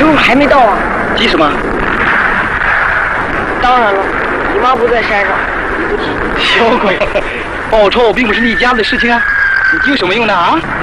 时候还没到啊。 急什么？ 当然了，你妈不在山上，你不急。 小鬼，报仇并不是你家的事情啊，你急有什么用呢啊？